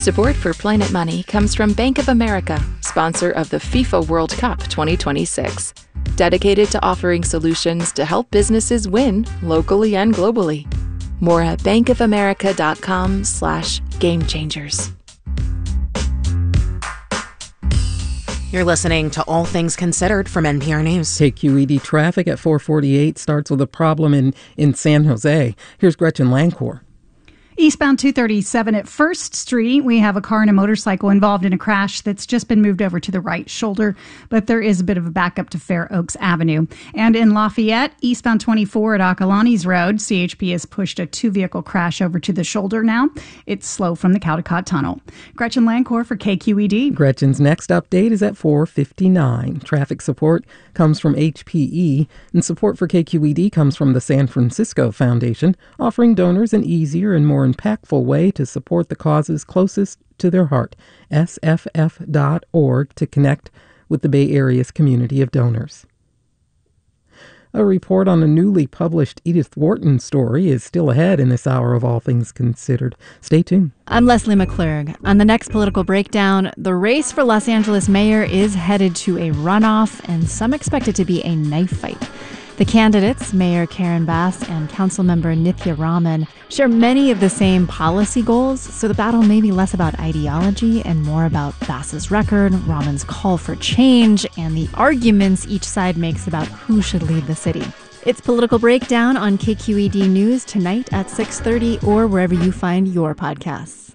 Support for Planet Money comes from Bank of America, sponsor of the FIFA World Cup 2026. Dedicated to offering solutions to help businesses win locally and globally. More at bankofamerica.com/gamechangers. You're listening to All Things Considered from NPR News. KQED traffic at 448 starts with a problem in San Jose. Here's Gretchen Lancourt. Eastbound 237 at First Street, we have a car and a motorcycle involved in a crash that's just been moved over to the right shoulder, but there is a bit of a backup to Fair Oaks Avenue. And in Lafayette, eastbound 24 at Acalanes Road, CHP has pushed a two-vehicle crash over to the shoulder now. It's slow from the Caldecott Tunnel. Gretchen Lancourt for KQED. Gretchen's next update is at 4:59. Traffic support comes from HPE, and support for KQED comes from the San Francisco Foundation, offering donors an easier and more impactful way to support the causes closest to their heart. sff.org to connect with the Bay Area's community of donors. A report on a newly published Edith Wharton story is still ahead in this hour of All Things Considered. Stay tuned. I'm Leslie McClurg. On the next political breakdown, the race for Los Angeles mayor is headed to a runoff, and some expect it to be a knife fight. The candidates, Mayor Karen Bass and Councilmember Nithya Raman, share many of the same policy goals, so the battle may be less about ideology and more about Bass's record, Raman's call for change, and the arguments each side makes about who should lead the city. It's Political Breakdown on KQED News tonight at 6:30 or wherever you find your podcasts.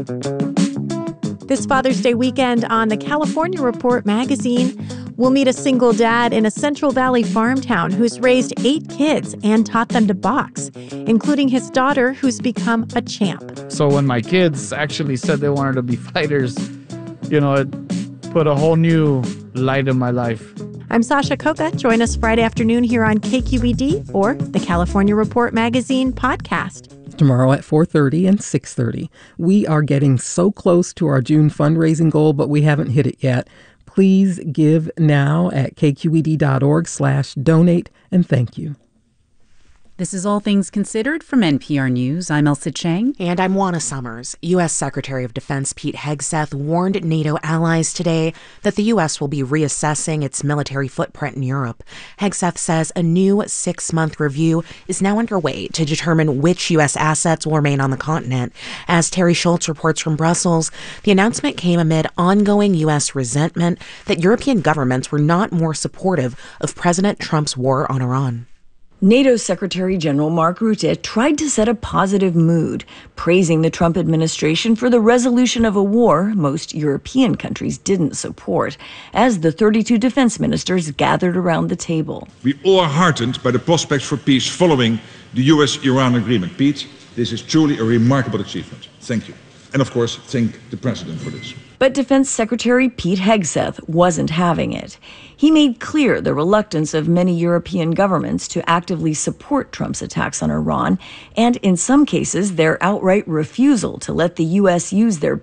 This Father's Day weekend on the California Report magazine, we'll meet a single dad in a Central Valley farm town who's raised 8 kids and taught them to box, including his daughter, who's become a champ. So when my kids actually said they wanted to be fighters, it put a whole new light in my life. I'm Sasha Koka. Join us Friday afternoon here on KQED or the California Report magazine podcast. Tomorrow at 4:30 and 6:30. We are getting so close to our June fundraising goal, but we haven't hit it yet. Please give now at kqed.org/donate, and thank you. This is All Things Considered from NPR News. I'm Elsa Chang. And I'm Juana Summers. U.S. Secretary of Defense Pete Hegseth warned NATO allies today that the U.S. will be reassessing its military footprint in Europe. Hegseth says a new 6-month review is now underway to determine which U.S. assets will remain on the continent. As Terry Schultz reports from Brussels, the announcement came amid ongoing U.S. resentment that European governments were not more supportive of President Trump's war on Iran. NATO Secretary General Mark Rutte tried to set a positive mood, praising the Trump administration for the resolution of a war most European countries didn't support, as the 32 defense ministers gathered around the table. We all are heartened by the prospects for peace following the US-Iran agreement. Pete, this is truly a remarkable achievement. Thank you. And of course, thank the President for this. But Defense Secretary Pete Hegseth wasn't having it. He made clear the reluctance of many European governments to actively support Trump's attacks on Iran, and in some cases, their outright refusal to let the U.S. use their